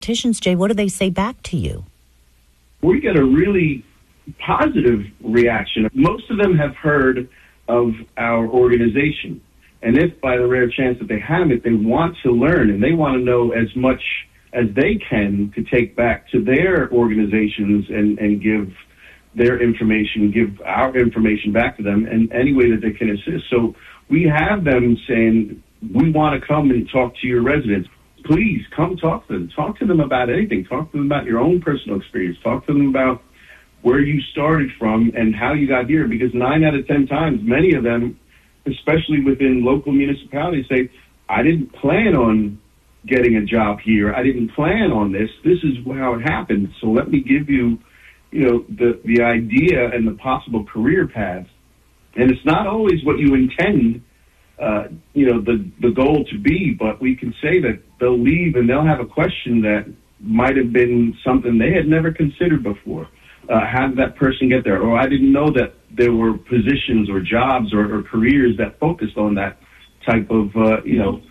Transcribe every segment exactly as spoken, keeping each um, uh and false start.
Politicians, Jay, what do they say back to you? We get a really positive reaction. Most of them have heard of our organization. And if by the rare chance that they haven't, they want to learn and they want to know as much as they can to take back to their organizations and, and give their information, give our information back to them in any way that they can assist. So we have them saying, we want to come and talk to your residents. Please come talk to them. Talk to them about anything. Talk to them about your own personal experience. Talk to them about where you started from and how you got here. Because nine out of ten times, many of them, especially within local municipalities, say, I didn't plan on getting a job here. I didn't plan on this. This is how it happened. So let me give you, you know, the, the idea and the possible career paths. And it's not always what you intend, uh, you know, the, the goal to be, but we can say that they'll leave and they'll have a question that might have been something they had never considered before. Uh, how did that person get there? Or I didn't know that there were positions or jobs or, or careers that focused on that type of, uh, you know,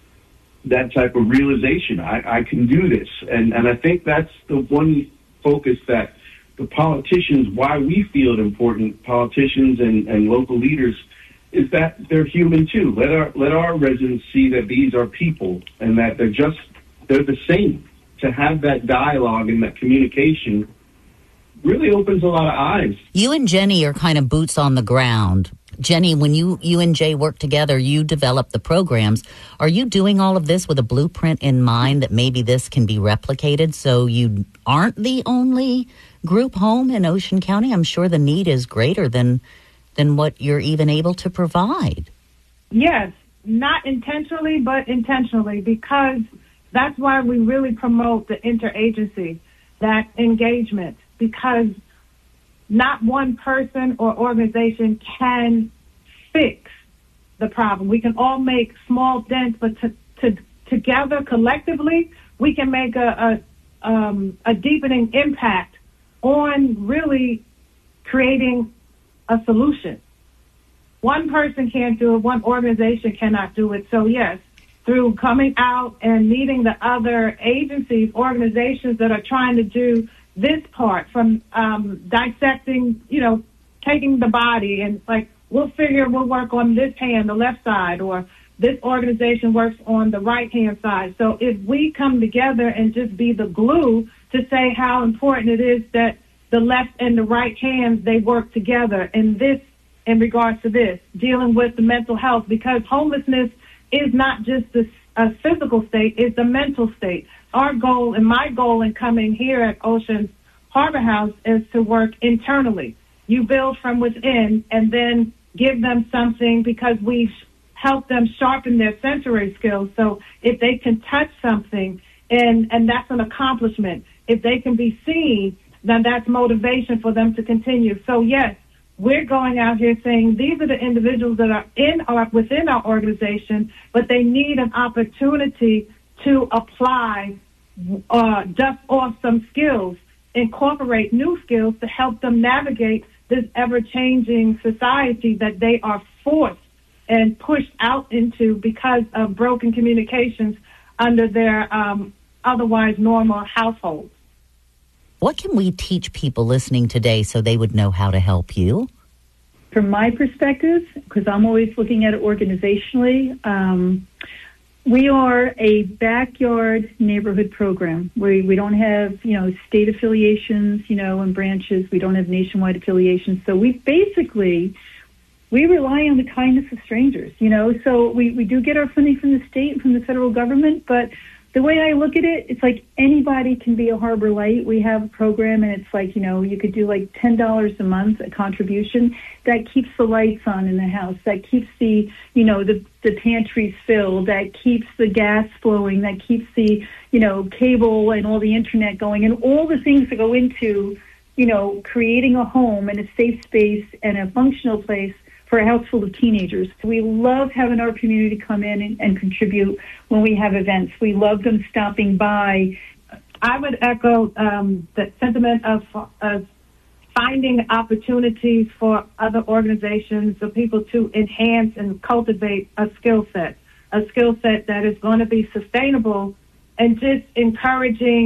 that type of realization. I, I can do this. And, and I think that's the one focus that the politicians, why we feel it important, politicians and, and local leaders, is that they're human too. Let our, let our residents see that these are people and that they're just, they're the same. To have that dialogue and that communication really opens a lot of eyes. You and Jenny are kind of boots on the ground. Jenny, when you, you and Jay work together, you develop the programs. Are you doing all of this with a blueprint in mind that maybe this can be replicated so you aren't the only group home in Ocean County? I'm sure the need is greater than than what you're even able to provide. Yes, not intentionally, but intentionally, because that's why we really promote the interagency, that engagement, because not one person or organization can fix the problem. We can all make small dents, but to, to, together, collectively, we can make a, a, um, a deepening impact on really creating a solution. One person can't do it. One organization cannot do it. So, yes, through coming out and meeting the other agencies, organizations that are trying to do this part, from um, dissecting, you know, taking the body and like, we'll figure we'll work on this hand, the left side, or this organization works on the right-hand side. So if we come together and just be the glue to say how important it is that the left and the right hands, they work together in this, in regards to this, dealing with the mental health, because homelessness is not just the a physical state, it's the mental state. Our goal and my goal in coming here at Ocean Harbor House is to work internally. You build from within and then give them something, because we help them sharpen their sensory skills. So if they can touch something, and, and that's an accomplishment. If they can be seen, then that's motivation for them to continue. So yes, we're going out here saying these are the individuals that are in our, within our organization, but they need an opportunity to apply, uh, dust off some skills, incorporate new skills to help them navigate this ever-changing society that they are forced and pushed out into because of broken communications under their um, otherwise normal households. What can we teach people listening today so they would know how to help you? From my perspective, because I'm always looking at it organizationally, um, we are a backyard neighborhood program where we don't have, you know, state affiliations, you know, and branches. We don't have nationwide affiliations. So we basically, we rely on the kindness of strangers, you know. So we, we do get our funding from the state and from the federal government, but the way I look at it, it's like anybody can be a Harbor Light. We have a program, and it's like, you know, you could do like ten dollars a month, a contribution. That keeps the lights on in the house. That keeps the, you know, the, the pantries filled. That keeps the gas flowing. That keeps the, you know, cable and all the internet going. And all the things that go into, you know, creating a home and a safe space and a functional place for a house full of teenagers. We love having our community come in and, and contribute when we have events. We love them stopping by. I would echo um, the sentiment of, of finding opportunities for other organizations, for people to enhance and cultivate a skill set, a skill set that is going to be sustainable and just encouraging